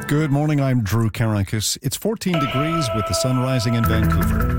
Good morning, I'm Drew Karakis. It's 14 degrees with the sun rising in Vancouver.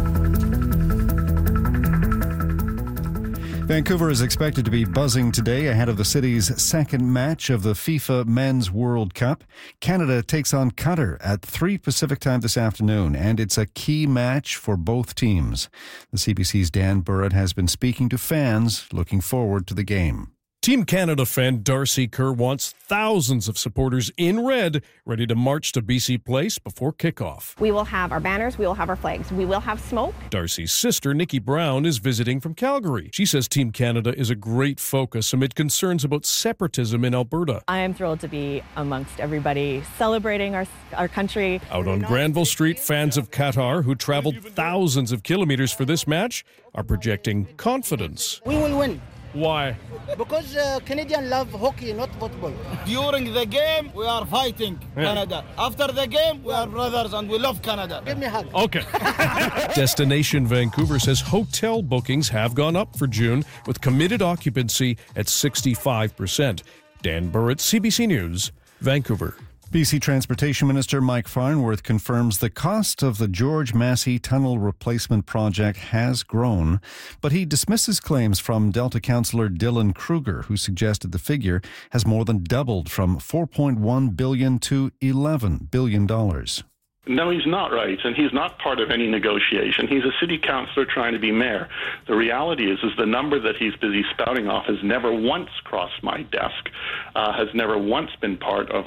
Vancouver is expected to be buzzing today ahead of the city's second match of the FIFA Men's World Cup. Canada takes on Qatar at 3 Pacific time this afternoon, and it's a key match for both teams. The CBC's Dan Burritt has been speaking to fans looking forward to the game. Team Canada fan Darcy Kerr wants thousands of supporters in red ready to march to BC Place before kickoff. We will have our banners, we will have our flags, we will have smoke. Darcy's sister, Nikki Brown, is visiting from Calgary. She says Team Canada is a great focus amid concerns about separatism in Alberta. I am thrilled to be amongst everybody celebrating our country. Out on Granville Street, fans of Qatar, who traveled thousands of kilometers for this match, are projecting confidence. We will win. Why? Because Canadians love hockey, not football. During the game, we are fighting Canada. After the game, we are brothers and we love Canada. Give me a hug. Okay. Destination Vancouver says hotel bookings have gone up for June with committed occupancy at 65%. Dan Burritt, CBC News, Vancouver. BC Transportation Minister Mike Farnworth confirms the cost of the George Massey Tunnel Replacement Project has grown, but he dismisses claims from Delta Councillor Dylan Kruger, who suggested the figure has more than doubled from $4.1 billion to $11 billion. No, he's not right, and he's not part of any negotiation. He's a city councillor trying to be mayor. The reality is the number that he's busy spouting off has never once crossed my desk, has never once been part of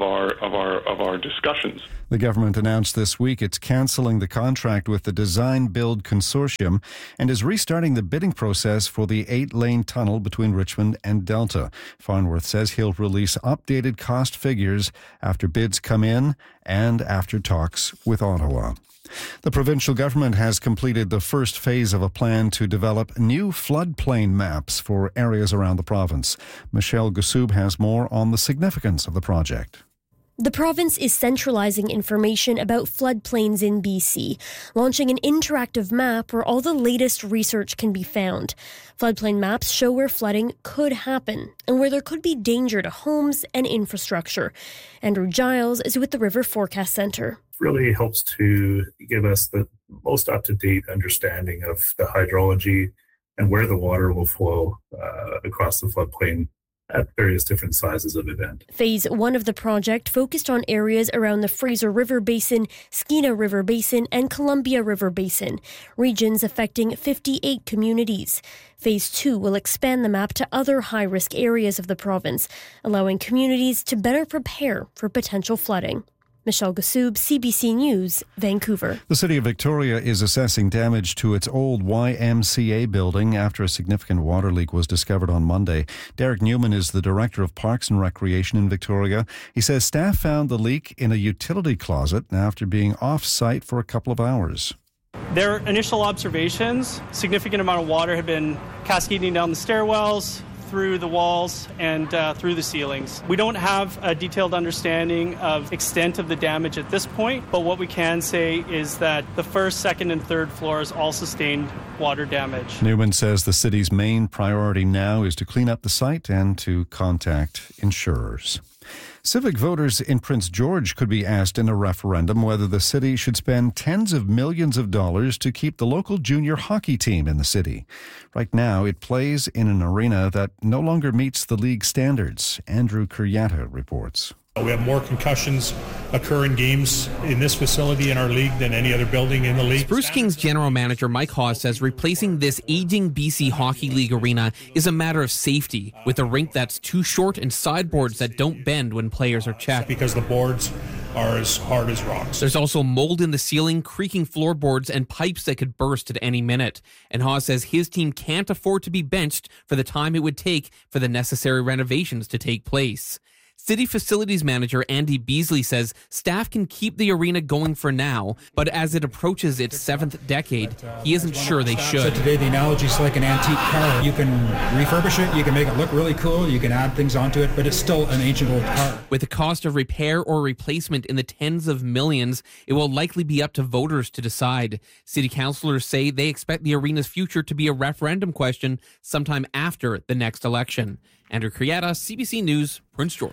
our discussions. The government announced this week it's cancelling the contract with the Design Build Consortium and is restarting the bidding process for the 8-lane tunnel between Richmond and Delta. Farnworth says he'll release updated cost figures after bids come in and after talks with Ottawa. The provincial government has completed the first phase of a plan to develop new floodplain maps for areas around the province. Michelle Gussoub has more on the significance of the project. The province is centralizing information about floodplains in BC, launching an interactive map where all the latest research can be found. Floodplain maps show where flooding could happen and where there could be danger to homes and infrastructure. Andrew Giles is with the River Forecast Centre. Really helps to give us the most up-to-date understanding of the hydrology and where the water will flow across the floodplain at various different sizes of event. Phase 1 of the project focused on areas around the Fraser River Basin, Skeena River Basin, and Columbia River Basin, regions affecting 58 communities. Phase 2 will expand the map to other high-risk areas of the province, allowing communities to better prepare for potential flooding. Michelle Gussoub, CBC News, Vancouver. The City of Victoria is assessing damage to its old YMCA building after a significant water leak was discovered on Monday. Derek Newman is the Director of Parks and Recreation in Victoria. He says staff found the leak in a utility closet after being off-site for a couple of hours. Their initial observations, significant amount of water had been cascading down the stairwells, through the walls and through the ceilings. We don't have a detailed understanding of extent of the damage at this point, but what we can say is that the first, second, and third floors all sustained water damage. Newman says the city's main priority now is to clean up the site and to contact insurers. Civic voters in Prince George could be asked in a referendum whether the city should spend tens of millions of dollars to keep the local junior hockey team in the city. Right now, it plays in an arena that no longer meets the league standards. Andrew Kuryatta reports. We have more concussions occur in games in this facility in our league than any other building in the league. Spruce Kings general manager Mike Hawes says replacing this aging BC Hockey League arena is a matter of safety, with a rink that's too short and sideboards that don't bend when players are checked. Because the boards are as hard as rocks. There's also mold in the ceiling, creaking floorboards, and pipes that could burst at any minute. And Hawes says his team can't afford to be benched for the time it would take for the necessary renovations to take place. City Facilities Manager Andy Beasley says staff can keep the arena going for now, but as it approaches its 7th decade, he isn't sure they should. So today the analogy is like an antique car. You can refurbish it, you can make it look really cool, you can add things onto it, but it's still an ancient old car. With the cost of repair or replacement in the tens of millions, it will likely be up to voters to decide. City councillors say they expect the arena's future to be a referendum question sometime after the next election. Andrew Kuryatta, CBC News, Prince George.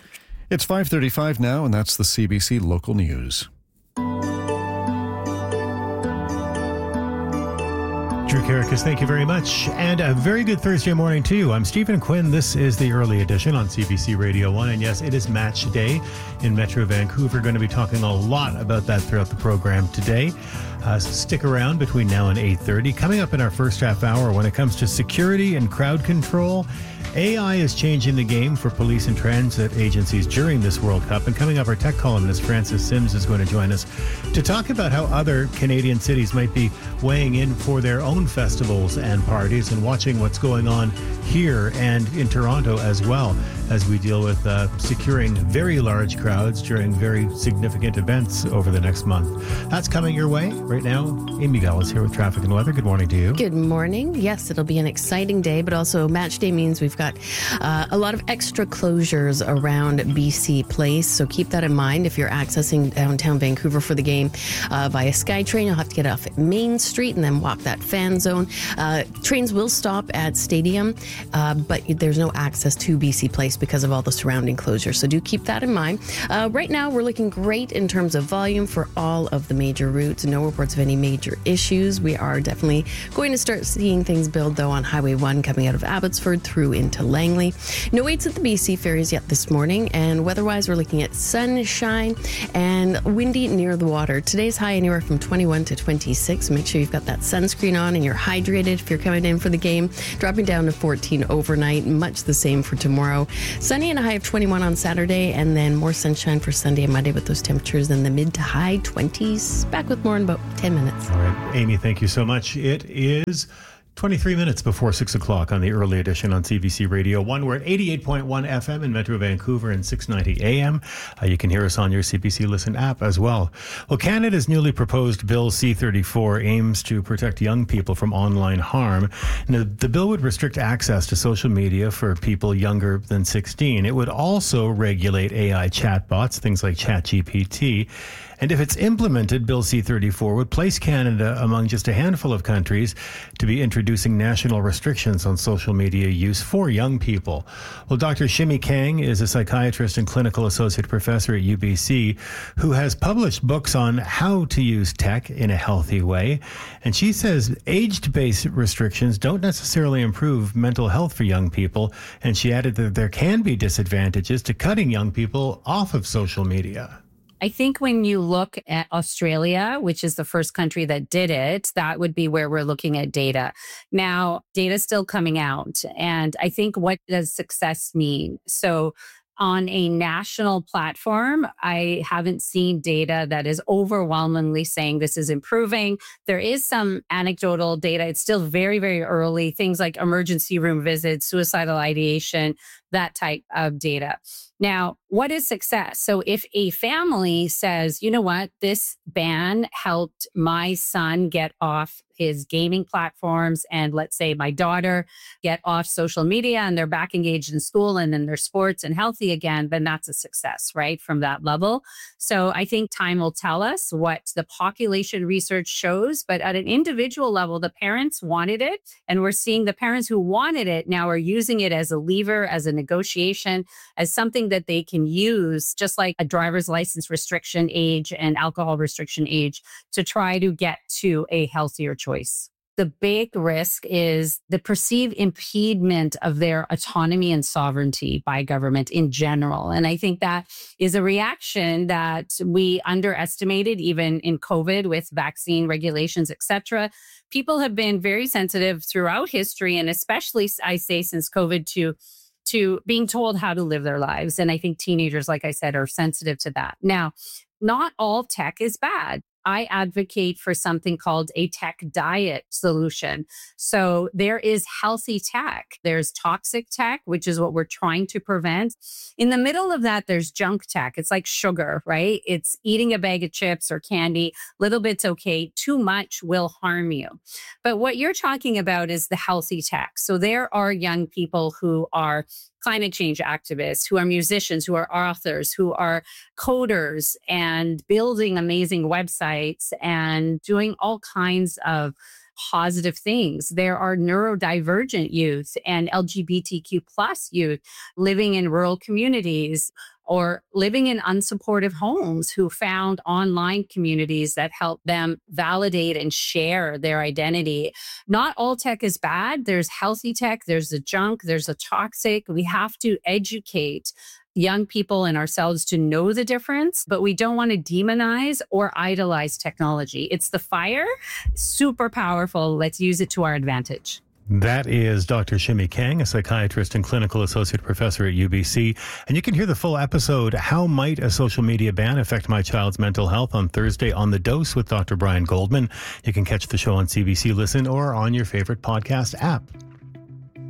It's 5:35 now, and that's the CBC Local News. Drew Carricus, thank you very much. And a very good Thursday morning to you. I'm Stephen Quinn. This is the early edition on CBC Radio 1. And yes, it is match day in Metro Vancouver. Going to be talking a lot about that throughout the program today. So stick around between now and 8:30. Coming up in our first half hour, when it comes to security and crowd control, AI is changing the game for police and transit agencies during this World Cup. And coming up, our tech columnist Francis Sims is going to join us to talk about how other Canadian cities might be weighing in for their own festivals and parties, and watching what's going on here and in Toronto as well, as we deal with securing very large crowds during very significant events over the next month. That's coming your way. Right now, Amy Gall is here with traffic and weather. Good morning to you. Good morning. Yes, it'll be an exciting day, but also match day means we've got a lot of extra closures around BC Place. So keep that in mind if you're accessing downtown Vancouver for the game via SkyTrain. You'll have to get off at Main Street and then walk that fan zone. Trains will stop at Stadium, but there's no access to BC Place because of all the surrounding closures. So do keep that in mind. Right now, we're looking great in terms of volume for all of the major routes. No reports of any major issues. We are definitely going to start seeing things build, though, on Highway 1 coming out of Abbotsford through into Langley. No waits at the BC ferries yet this morning. And weather-wise, we're looking at sunshine and windy near the water. Today's high anywhere from 21 to 26. Make sure you've got that sunscreen on and you're hydrated if you're coming in for the game. Dropping down to 14 overnight. Much the same for tomorrow. Sunny and a high of 21 on Saturday, and then more sunshine for Sunday and Monday with those temperatures in the mid to high 20s. Back with more in about 10 minutes. All right, Amy, thank you so much. It is 23 minutes before 6 o'clock on the early edition on CBC Radio 1. We're at 88.1 FM in Metro Vancouver and 690 AM. You can hear us on your CBC Listen app as well. Well, Canada's newly proposed Bill C-34 aims to protect young people from online harm. Now, the bill would restrict access to social media for people younger than 16. It would also regulate AI chatbots, things like ChatGPT. And if it's implemented, Bill C-34 would place Canada among just a handful of countries to be introducing national restrictions on social media use for young people. Well, Dr. Shimi Kang is a psychiatrist and clinical associate professor at UBC who has published books on how to use tech in a healthy way. And she says age-based restrictions don't necessarily improve mental health for young people. And she added that there can be disadvantages to cutting young people off of social media. I think when you look at Australia, which is the first country that did it, that would be where we're looking at data. Now, data is still coming out. And I think, what does success mean? So on a national platform, I haven't seen data that is overwhelmingly saying this is improving. There is some anecdotal data. It's still very, very early. Things like emergency room visits, suicidal ideation, that type of data. Now, what is success? So if a family says, you know what, this ban helped my son get off his gaming platforms, and let's say my daughter get off social media and they're back engaged in school and in their sports and healthy again, then that's a success, right? From that level. So I think time will tell us what the population research shows, but at an individual level, the parents wanted it. And we're seeing the parents who wanted it now are using it as a lever, as a negotiation, as something that they can use, just like a driver's license restriction age and alcohol restriction age, to try to get to a healthier choice. The big risk is the perceived impediment of their autonomy and sovereignty by government in general. And I think that is a reaction that we underestimated even in COVID with vaccine regulations, et cetera. People have been very sensitive throughout history, and especially, I say, since COVID, to being told how to live their lives. And I think teenagers, like I said, are sensitive to that. Now, not all tech is bad. I advocate for something called a tech diet solution. So there is healthy tech. There's toxic tech, which is what we're trying to prevent. In the middle of that, there's junk tech. It's like sugar, right? It's eating a bag of chips or candy. Little bit's okay. Too much will harm you. But what you're talking about is the healthy tech. So there are young people who are climate change activists, who are musicians, who are authors, who are coders and building amazing websites and doing all kinds of positive things. There are neurodivergent youth and LGBTQ plus youth living in rural communities, or living in unsupportive homes who found online communities that help them validate and share their identity. Not all tech is bad. There's healthy tech, there's the junk, there's the toxic. We have to educate young people and ourselves to know the difference, but we don't want to demonize or idolize technology. It's the fire, super powerful. Let's use it to our advantage. That is Dr. Shimi Kang, a psychiatrist and clinical associate professor at UBC. And you can hear the full episode, How Might a Social Media Ban Affect My Child's Mental Health, on Thursday on The Dose with Dr. Brian Goldman. You can catch the show on CBC Listen or on your favorite podcast app.